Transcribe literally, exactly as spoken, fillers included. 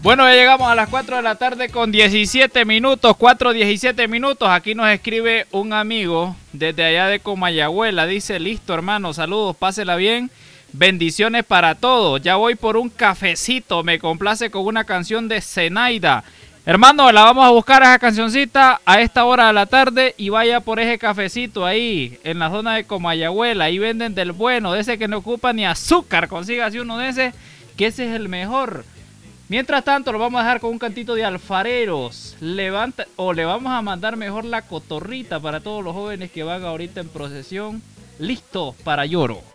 Bueno, ya llegamos a las cuatro de la tarde con diecisiete minutos, cuatro diecisiete minutos. Aquí nos escribe un amigo desde allá de Comayagüela. Dice, listo hermano, saludos, pásela bien. Bendiciones para todos. Ya voy por un cafecito. Me complace con una canción de Zenaida. Hermano, la vamos a buscar a esa cancioncita a esta hora de la tarde y vaya por ese cafecito ahí en la zona de Comayagüela. Ahí venden del bueno, de ese que no ocupa ni azúcar. Consígase uno de ese, que ese es el mejor. Mientras tanto, lo vamos a dejar con un cantito de Alfareros. Levanta, o le vamos a mandar mejor la cotorrita para todos los jóvenes que van ahorita en procesión. Listo para lloro.